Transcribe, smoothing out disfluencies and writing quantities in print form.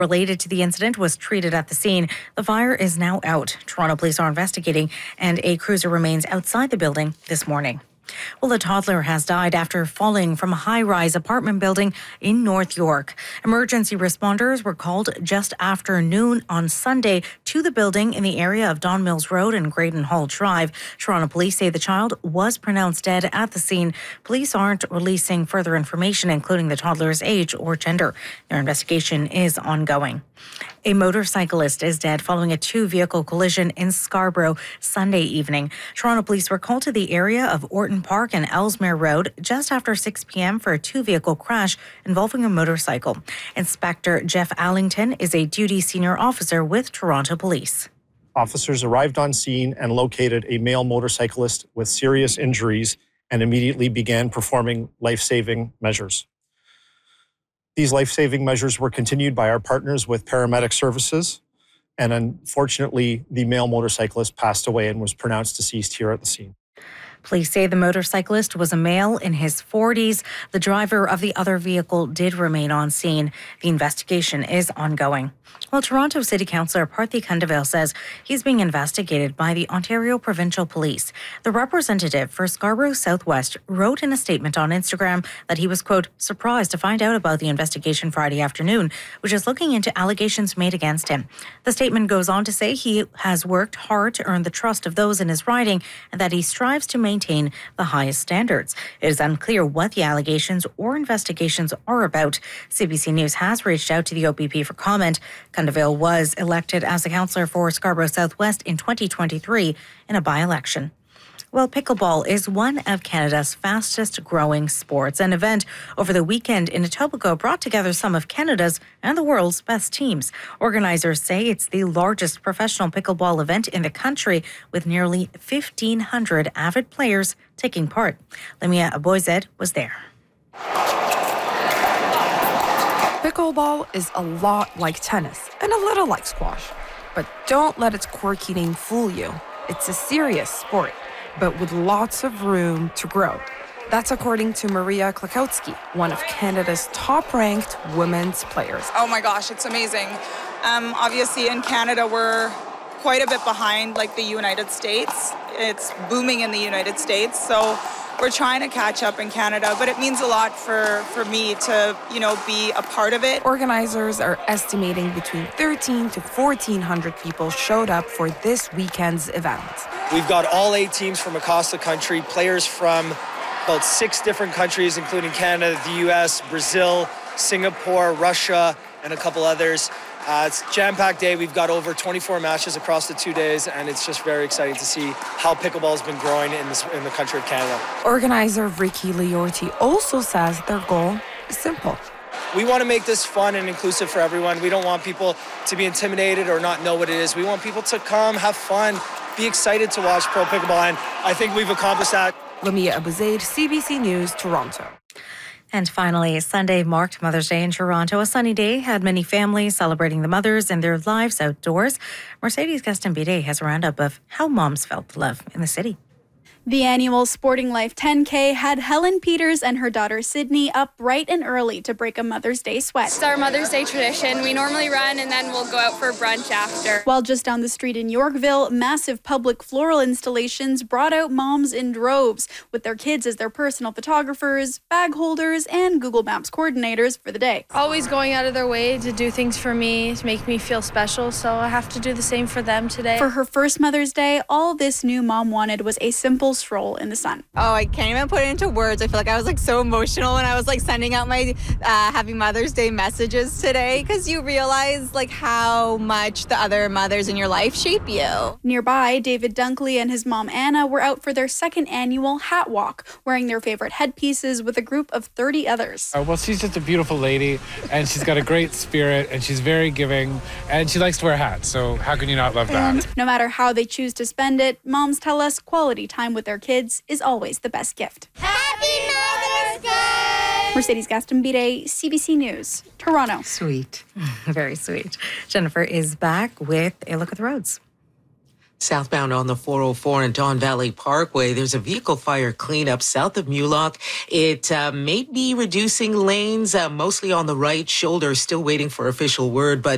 related to the incident was treated at the scene. The fire is now out. Toronto police are investigating, and a cruiser remains outside the building this morning. Well, a toddler has died after falling from a high-rise apartment building in North York. Emergency responders were called just after noon on Sunday to the building in the area of Don Mills Road and Graydon Hall Drive. Toronto police say the child was pronounced dead at the scene. Police aren't releasing further information, including the toddler's age or gender. Their investigation is ongoing. A motorcyclist is dead following a two-vehicle collision in Scarborough Sunday evening. Toronto police were called to the area of Orton Park and Ellesmere Road just after 6 p.m. for a two-vehicle crash involving a motorcycle. Inspector Jeff Allington is a duty senior officer with Toronto Police. Officers arrived on scene and located a male motorcyclist with serious injuries and immediately began performing life-saving measures. These life-saving measures were continued by our partners with paramedic services, and unfortunately, the male motorcyclist passed away and was pronounced deceased here at the scene. Police say the motorcyclist was a male in his 40s. The driver of the other vehicle did remain on scene. The investigation is ongoing. Well, Toronto City Councillor Parthy Kandavale says he's being investigated by the Ontario Provincial Police. The representative for Scarborough Southwest wrote in a statement on Instagram that he was, quote, surprised to find out about the investigation Friday afternoon, which is looking into allegations made against him. The statement goes on to say he has worked hard to earn the trust of those in his riding and that he strives to maintain the highest standards. It is unclear what the allegations or investigations are about. CBC News has reached out to the OPP for comment. Kandavale was elected as a councillor for Scarborough Southwest in 2023 in a by-election. Well, pickleball is one of Canada's fastest growing sports. An event over the weekend in Etobicoke brought together some of Canada's and the world's best teams. Organizers say it's the largest professional pickleball event in the country, with nearly 1,500 avid players taking part. Lamia Aboized was there. Pickleball is a lot like tennis and a little like squash. But don't let its quirky name fool you. It's a serious sport, but with lots of room to grow. That's according to Maria Klakowski, one of Canada's top-ranked women's players. Oh my gosh, it's amazing. Obviously in Canada, we're quite a bit behind like the United States. It's booming in the United States, so we're trying to catch up in Canada, but it means a lot for me to, be a part of it. Organizers are estimating between 1,300 to 1,400 people showed up for this weekend's event. We've got all 8 teams from across the country, players from about 6 different countries, including Canada, the US, Brazil, Singapore, Russia, and a couple others. It's a jam-packed day. We've got over 24 matches across the 2 days, and it's just very exciting to see how pickleball has been growing in the country of Canada. Organizer Ricky Liorti also says their goal is simple. We want to make this fun and inclusive for everyone. We don't want people to be intimidated or not know what it is. We want people to come, have fun, be excited to watch pro pickleball, and I think we've accomplished that. Lamia Abuzaid, CBC News, Toronto. And finally, Sunday marked Mother's Day in Toronto. A sunny day had many families celebrating the mothers and their lives outdoors. Mercedes Gastambide has a roundup of how moms felt love in the city. The annual Sporting Life 10K had Helen Peters and her daughter Sydney up bright and early to break a Mother's Day sweat. It's our Mother's Day tradition. We normally run and then we'll go out for brunch after. While just down the street in Yorkville, massive public floral installations brought out moms in droves with their kids as their personal photographers, bag holders, and Google Maps coordinators for the day. Always going out of their way to do things for me, to make me feel special, so I have to do the same for them today. For her first Mother's Day, all this new mom wanted was a simple stroll in the sun. Oh, I can't even put it into words. I feel like I was so emotional when I was sending out my Happy Mother's Day messages today, because you realize how much the other mothers in your life shape you. Nearby, David Dunkley and his mom Anna were out for their second annual hat walk, wearing their favorite headpieces with a group of 30 others. Well, she's just a beautiful lady, and she's got a great spirit, and she's very giving, and she likes to wear hats, so how can you not love that? And no matter how they choose to spend it, moms tell us quality time with their kids is always the best gift. Happy Mother's Day! Mercedes Gastambide, CBC News, Toronto. Sweet. Very sweet. Jennifer is back with a look at the roads. Southbound on the 404 and Don Valley Parkway, there's a vehicle fire cleanup south of Mulock. It may be reducing lanes, mostly on the right shoulder, still waiting for official word, but